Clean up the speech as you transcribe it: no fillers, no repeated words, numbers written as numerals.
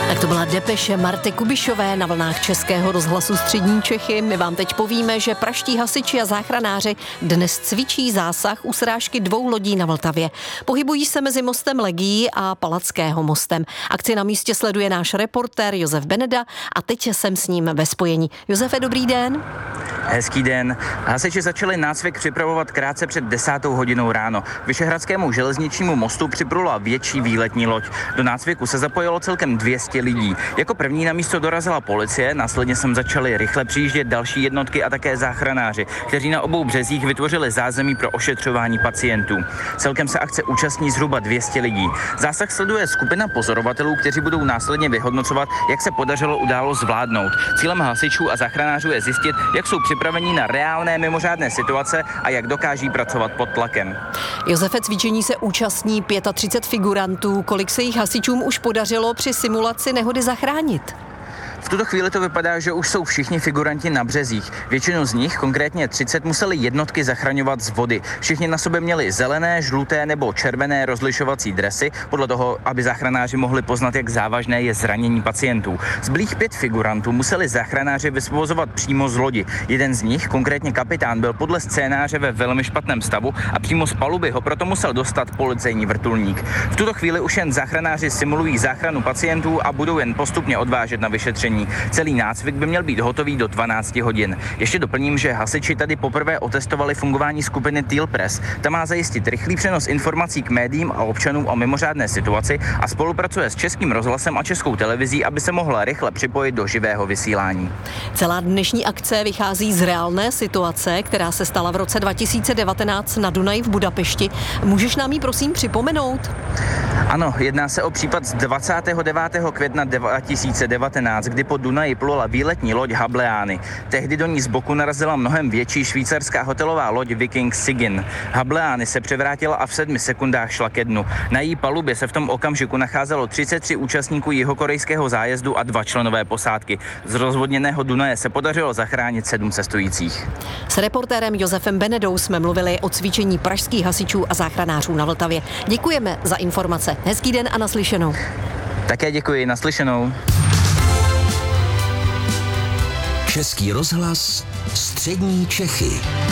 Tak to byla depeše Marty Kubišové na vlnách Českého rozhlasu Střední Čechy. My vám teď povíme, že praští hasiči a záchranáři dnes cvičí zásah u srážky 2 lodí na Vltavě. Pohybují se mezi mostem Legií a Palackého mostem. Akci na místě sleduje náš reportér Josef Beneda a teď jsem s ním ve spojení. Josefe, dobrý den. Hezký den. Hasiči začali nácvik připravovat krátce před 10. hodinou ráno. K Vyšehradskému železničnímu mostu připlula větší výletní loď. Do nácviku se zapojilo celkem 200 lidí. Jako první na místo dorazila policie, následně sem začaly rychle přijíždět další jednotky a také záchranáři, kteří na obou březích vytvořili zázemí pro ošetřování pacientů. Celkem se akce účastní zhruba 200 lidí. Zásah sleduje skupina pozorovatelů, kteří budou následně vyhodnocovat, jak se podařilo událost zvládnout. Cílem hasičů a záchranářů je zjistit, jak jsou připraveni na reálné mimořádné situace a jak dokáží pracovat pod tlakem. Josefe, cvičení se účastní 35 figurantů. Kolik se jich hasičům už podařilo při simulaci nehody zachránit? V tuto chvíli to vypadá, že už jsou všichni figuranti na březích. Většinu z nich, konkrétně 30, museli jednotky zachraňovat z vody. Všichni na sobě měli zelené, žluté nebo červené rozlišovací dresy, podle toho, aby záchranáři mohli poznat, jak závažné je zranění pacientů. Zbylých 5 figurantů museli záchranáři vysvobozovat přímo z lodi. Jeden z nich, konkrétně kapitán, byl podle scénáře ve velmi špatném stavu a přímo z paluby ho proto musel dostat policejní vrtulník. V tuto chvíli už jen záchranáři simulují záchranu pacientů a budou jen postupně odvážet na vyšetření. Celý nácvik by měl být hotový do 12 hodin. Ještě doplním, že hasiči tady poprvé otestovali fungování skupiny Teal Press. Ta má zajistit rychlý přenos informací k médiím a občanům o mimořádné situaci a spolupracuje s Českým rozhlasem a Českou televizí, aby se mohla rychle připojit do živého vysílání. Celá dnešní akce vychází z reálné situace, která se stala v roce 2019 na Dunaji v Budapešti. Můžeš nám ji prosím připomenout? Ano, jedná se o případ z 29. května 2019, kdy po Dunaji plula výletní loď Hableány. Tehdy do ní z boku narazila mnohem větší švýcarská hotelová loď Viking Sigyn. Hableány se převrátila a v 7 sekundách šla ke dnu. Na její palubě se v tom okamžiku nacházelo 33 účastníků jihokorejského zájezdu a 2 členové posádky. Z rozvodněného Dunaje se podařilo zachránit 7 cestujících. S reportérem Josefem Benedou jsme mluvili o cvičení pražských hasičů a záchranářů na Vltavě. Děkujeme za informace. Hezký den a naslyšenou. Také děkuji, naslyšenou. Český rozhlas Střední Čechy.